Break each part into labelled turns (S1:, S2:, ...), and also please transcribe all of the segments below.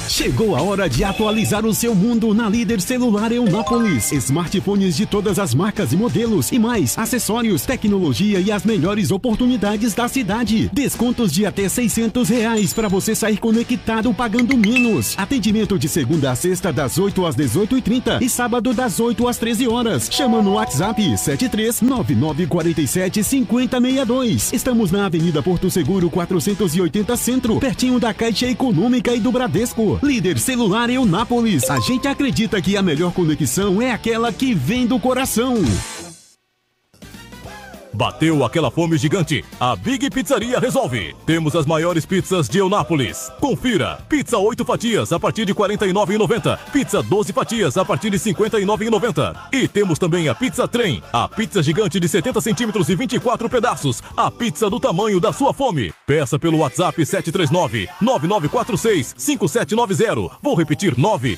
S1: Chegou a hora de atualizar o seu mundo na Líder Celular Eunápolis. Smartphones de todas as marcas e modelos e mais acessórios, tecnologia e as melhores oportunidades da cidade. Descontos de até R$600 para você sair conectado pagando menos. Atendimento de segunda a sexta das 8 às 18h30 e sábado das 8 às 13 horas. Chama no WhatsApp 7399475062. Estamos na Avenida Porto Seguro 480 Centro, pertinho da Caixa Econômica e do Bradesco. Líder Celular Eunápolis. A gente acredita que a melhor conexão é aquela que vem do coração.
S2: Bateu aquela fome gigante? A Big Pizzaria resolve. Temos as maiores pizzas de Eunápolis. Confira. Pizza 8 fatias a partir de R$ 49,90. Pizza 12 fatias a partir de R$ 59,90. E temos também a Pizza Trem. A pizza gigante de 70 centímetros e 24 pedaços. A pizza do tamanho da sua fome. Peça pelo WhatsApp 739-9946-5790. Vou repetir,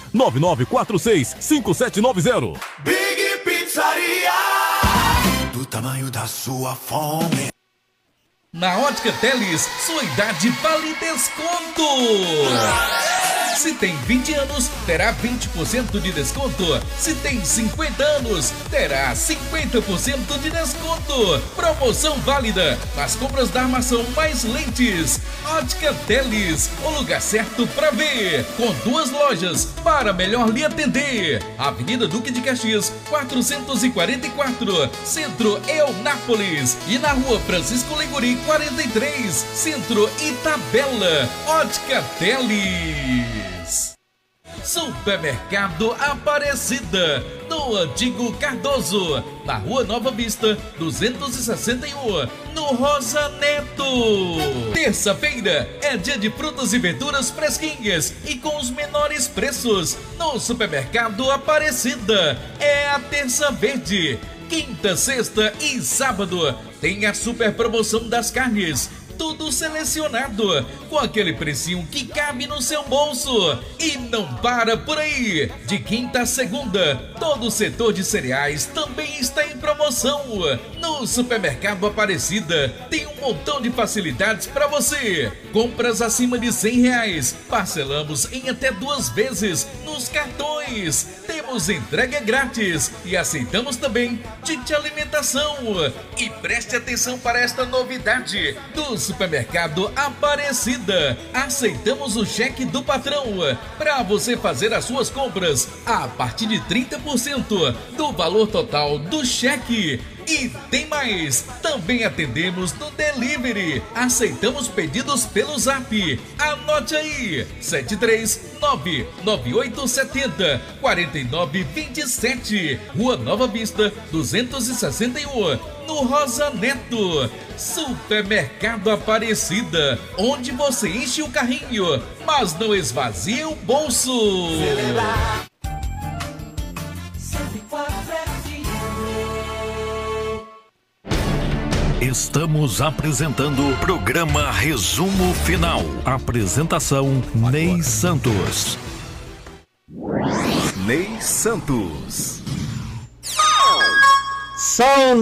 S2: 99946-5790.
S3: Big Pizzaria, do tamanho da sua fome.
S4: Na Ótica Teles, sua idade vale desconto. Se tem 20 anos, terá 20% de desconto. Se tem 50 anos, terá 50% de desconto. Promoção válida nas compras da armação mais lentes. Ótica Teles, o lugar certo para ver. Com 2 lojas para melhor lhe atender. Avenida Duque de Caxias, 444, Centro Eunápolis. E na Rua Francisco Liguri, 43, Centro Itabela. Ótica Teles. Supermercado Aparecida, no Antigo Cardoso, na Rua Nova Vista, 261, no Rosa Neto. Terça-feira é dia de frutas e verduras fresquinhas e com os menores preços. No Supermercado Aparecida é a Terça Verde. Quinta, sexta e sábado tem a super promoção das carnes. Tudo selecionado, com aquele precinho que cabe no seu bolso. E não para por aí. De quinta a segunda, todo o setor de cereais também está em promoção. No Supermercado Aparecida tem um montão de facilidades para você. Compras acima de R$100, parcelamos em até 2 vezes nos cartões. Temos entrega grátis e aceitamos também kit alimentação. E preste atenção para esta novidade do Supermercado Aparecida. Aceitamos o cheque do patrão para você fazer as suas compras a partir de 30% do valor total do cheque. E tem mais, também atendemos no delivery, aceitamos pedidos pelo Zap. Anote aí, 739-9870-4927, Rua Nova Vista, 261, no Rosa Neto. Supermercado Aparecida, onde você enche o carrinho, mas não esvazia o bolso.
S5: Estamos apresentando o programa Resumo Final. Apresentação Ney Santos.
S6: Ney Santos.
S7: São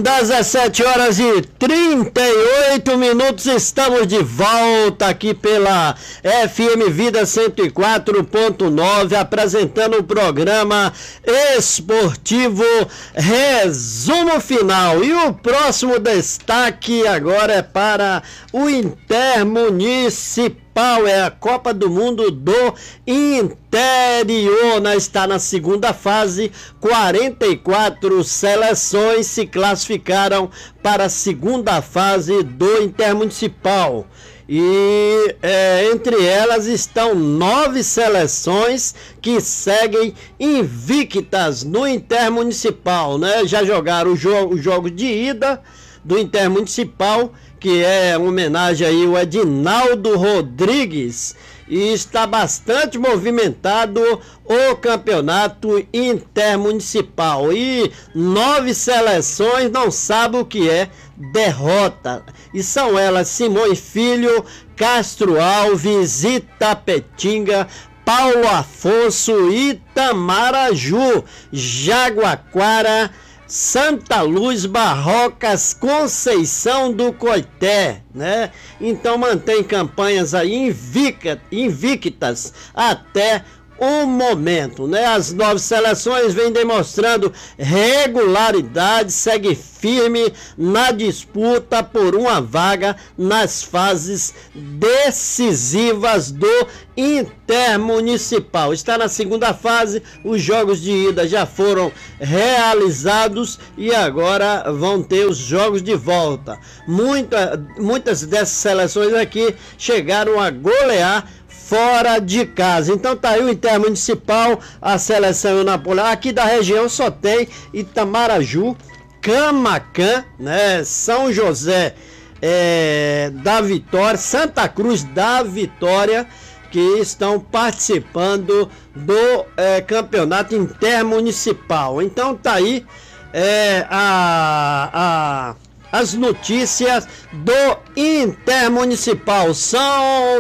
S7: 17h38, estamos de volta aqui pela FM Vida 104.9, apresentando o programa esportivo Resumo Final. E o próximo destaque agora é para o Intermunicipal. É a Copa do Mundo do Interior, está na segunda fase, 44 seleções se classificaram para a segunda fase do Intermunicipal. E entre elas estão 9 seleções que seguem invictas no Intermunicipal, Já jogaram os jogos de ida do Intermunicipal, que é uma homenagem aí ao Edinaldo Rodrigues, e está bastante movimentado o campeonato intermunicipal. E 9 seleções não sabem o que é derrota. E são elas: Simões Filho, Castro Alves, Itapetinga, Paulo Afonso, Itamaraju, Jaguaquara, Santa Luz, Barrocas, Conceição do Coité, né? Então mantém campanhas aí invictas até o momento, né? As 9 seleções vêm demonstrando regularidade, segue firme na disputa por uma vaga nas fases decisivas do Intermunicipal. Está na segunda fase, os jogos de ida já foram realizados e agora vão ter os jogos de volta. Muitas dessas seleções aqui chegaram a golear fora de casa. Então tá aí o Intermunicipal, a seleção eunapolitana. Aqui da região só tem Itamaraju, Camaquã, né? São José da Vitória, Santa Cruz da Vitória, que estão participando do campeonato intermunicipal. Então tá aí as notícias do Intermunicipal. São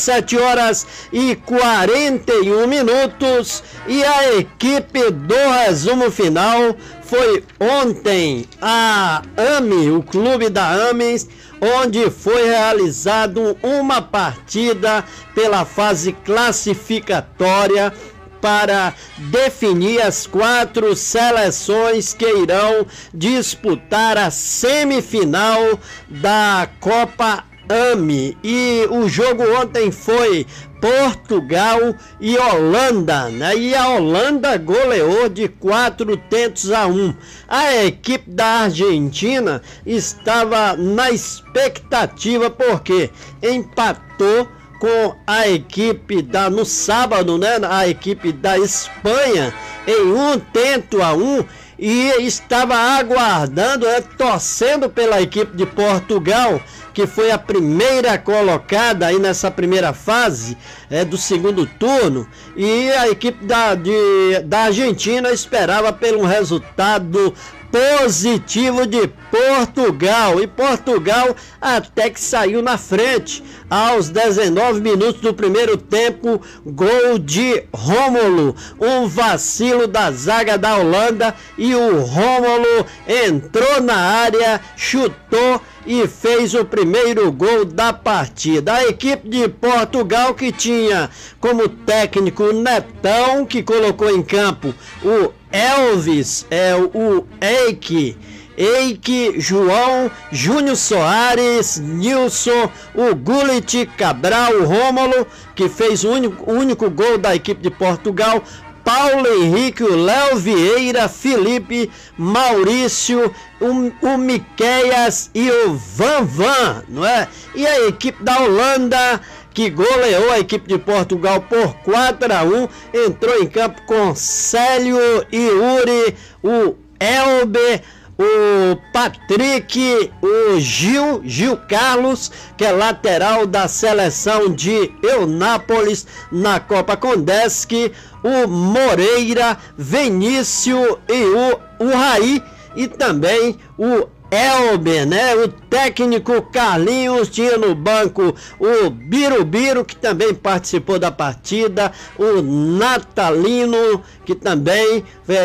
S7: 17h41 e a equipe do resumo final foi ontem a AME, o clube da AME, onde foi realizado uma partida pela fase classificatória para definir as 4 seleções que irão disputar a semifinal da Copa AME. E o jogo ontem foi Portugal e Holanda, né? E a Holanda goleou de 4-1. A equipe da Argentina estava na expectativa porque empatou com a equipe no sábado, né? A equipe da Espanha em 1-1 e estava aguardando, torcendo pela equipe de Portugal, que foi a primeira colocada aí nessa primeira fase do segundo turno, e a equipe da Argentina esperava pelo resultado positivo de Portugal, e Portugal até que saiu na frente aos 19 minutos do primeiro tempo. Gol de Rômulo, um vacilo da zaga da Holanda, e o Rômulo entrou na área, chutou e fez o primeiro gol da partida. A equipe de Portugal, que tinha como técnico o Netão, que colocou em campo o Elvis, o Eike, João, Júnior Soares, Nilson, o Gullit, Cabral, o Rômulo, que fez o único gol da equipe de Portugal, Paulo Henrique, o Léo Vieira, Felipe, Maurício, o Miqueias e o Van, não é? E a equipe da Holanda, que goleou a equipe de Portugal por 4-1, entrou em campo com Célio, Yuri, o Elber, o Patrick, o Gil Carlos, que é lateral da seleção de Eunápolis na Copa Condesc, o Moreira, Vinícius e o Raí, e também o Elber, né? O técnico Carlinhos, tinha no banco o Birubiru, que também participou da partida, o Natalino, que também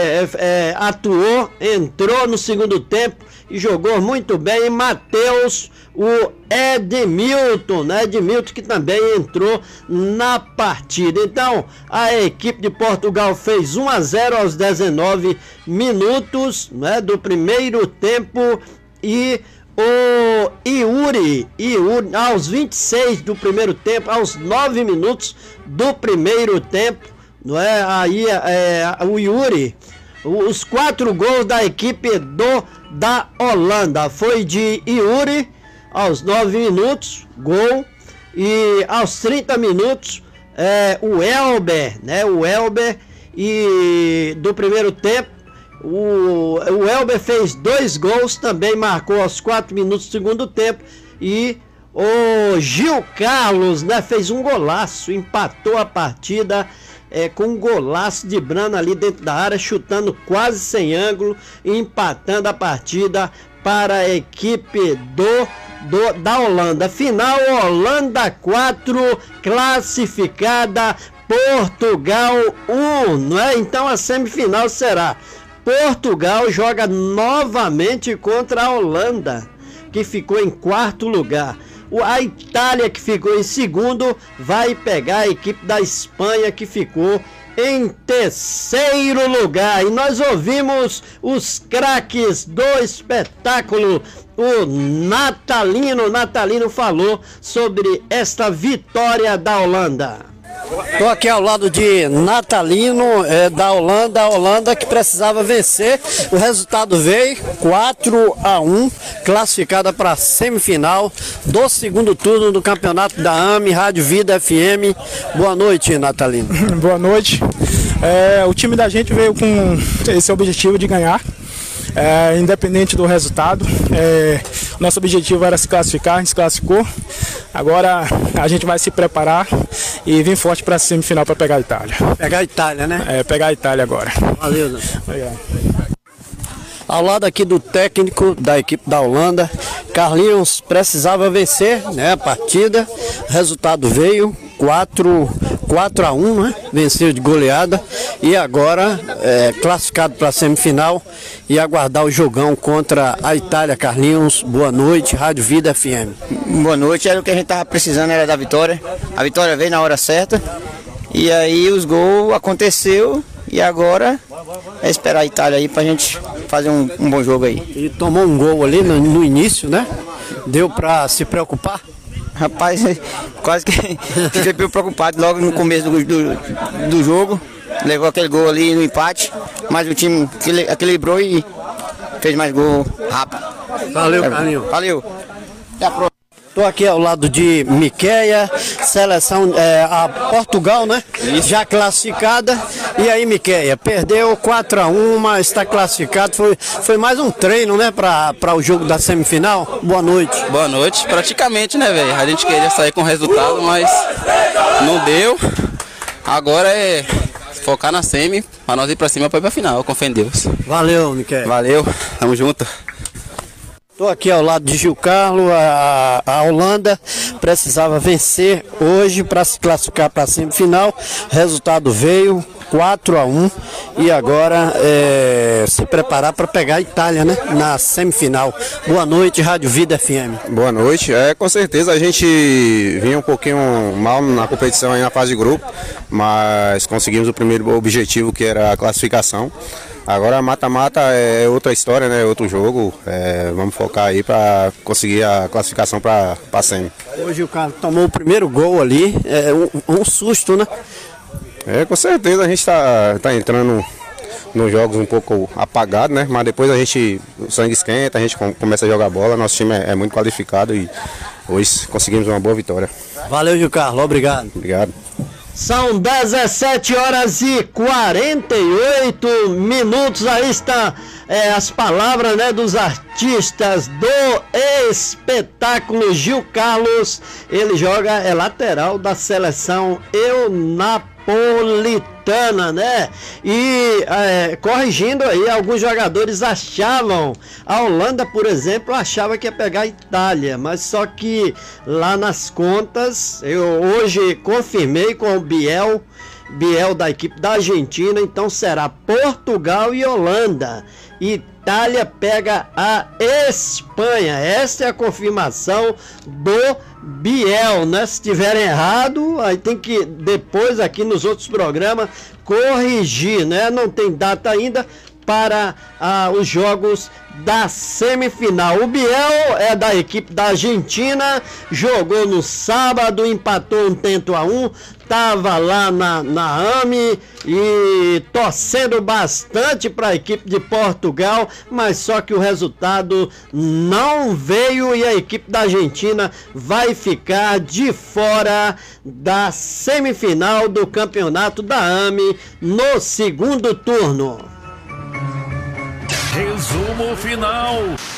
S7: atuou, entrou no segundo tempo e jogou muito bem, e Matheus, o Edmilton, né? Edmilton, que também entrou na partida. Então, a equipe de Portugal fez 1-0 aos 19 minutos, né, do primeiro tempo, e o Yuri aos 26 do primeiro tempo, aos 9 minutos do primeiro tempo, não é? Aí o Yuri, os 4 gols da equipe da Holanda foi de Yuri aos 9 minutos, gol, e aos 30 minutos o Elber, né? O Elber, e do primeiro tempo o Elber fez 2 gols, também marcou aos 4 minutos do segundo tempo, e o Gil Carlos, né, fez um golaço, empatou a partida com um golaço de Brana ali dentro da área, chutando quase sem ângulo, empatando a partida para a equipe da Holanda. Final, Holanda 4, classificada Portugal 1, não é? Então a semifinal será Portugal joga novamente contra a Holanda, que ficou em quarto lugar. A Itália, que ficou em segundo, vai pegar a equipe da Espanha, que ficou em terceiro lugar. E nós ouvimos os craques do espetáculo. O Natalino falou sobre esta vitória da Holanda. Estou aqui ao lado de Natalino, da Holanda. A Holanda que precisava vencer. O resultado veio 4-1, classificada para a semifinal do segundo turno do campeonato da AME, Rádio Vida FM. Boa noite, Natalino.
S8: Boa noite. O time da gente veio com esse objetivo de ganhar. Independente do resultado, nosso objetivo era se classificar, a gente se classificou. Agora a gente vai se preparar e vir forte para a semifinal para pegar a Itália.
S7: Pegar a Itália, né?
S8: Pegar a Itália agora.
S7: Valeu, né? Obrigado. Ao lado aqui do técnico da equipe da Holanda, Carlinhos precisava vencer, né, a partida. O resultado veio 4-1, né? Venceu de goleada e agora classificado para a semifinal e aguardar o jogão contra a Itália. Carlinhos, boa noite, Rádio Vida FM.
S9: Boa noite, era o que a gente estava precisando, era da vitória. A vitória veio na hora certa e aí os gols aconteceu e agora é esperar a Itália aí pra gente fazer um bom jogo aí.
S7: E tomou um gol ali no início, né? Deu pra se preocupar?
S9: Rapaz, quase que fiquei preocupado logo no começo do jogo. Levou aquele gol ali no empate, mas o time equilibrou e fez mais gol rápido.
S7: Valeu, Carlinhos.
S9: Valeu. Até a próxima.
S7: Estou aqui ao lado de Miquéia, seleção a Portugal, né? Já classificada. E aí, Miquéia, perdeu 4-1, mas está classificado. Foi mais um treino, né, para o jogo da semifinal. Boa noite.
S10: Boa noite. Praticamente, né, velho? A gente queria sair com o resultado, mas não deu. Agora é focar na semi, para nós ir para cima para ir para a final, com fé em Deus.
S7: Valeu, Miquéia.
S10: Valeu, tamo junto.
S7: Estou aqui ao lado de Gil Carlos. A Holanda precisava vencer hoje para se classificar para a semifinal. Resultado veio 4-1 e agora se preparar para pegar a Itália, né, na semifinal. Boa noite, Rádio Vida FM.
S11: Boa noite. Com certeza a gente vinha um pouquinho mal na competição aí na fase de grupo, mas conseguimos o primeiro objetivo, que era a classificação. Agora mata-mata é outra história, né? Outro jogo. Vamos focar aí para conseguir a classificação para a semi.
S7: Hoje o cara tomou o primeiro gol ali, um susto, né?
S11: Com certeza a gente tá entrando nos jogos um pouco apagado, né? Mas depois o sangue esquenta, a gente começa a jogar bola. Nosso time é muito qualificado e hoje conseguimos uma boa vitória.
S7: Valeu, Gil Carlos. Obrigado.
S11: Obrigado.
S7: São 17h48. Aí está as palavras, né, dos artistas do espetáculo. Gil Carlos, ele joga, lateral da seleção napolitana, né? E corrigindo aí, alguns jogadores achavam, a Holanda, por exemplo, achava que ia pegar a Itália, mas só que lá nas contas, eu hoje confirmei com o Biel da equipe da Argentina, então será Portugal e Holanda. Itália pega a Espanha. Essa é a confirmação do Biel, né? Se tiverem errado, aí tem que depois aqui nos outros programas corrigir, né? Não tem data ainda para os jogos da semifinal. O Biel é da equipe da Argentina, jogou no sábado, empatou 1-1, estava lá na AME e torcendo bastante para a equipe de Portugal, mas só que o resultado não veio e a equipe da Argentina vai ficar de fora da semifinal do campeonato da AME no segundo turno.
S5: Resumo final.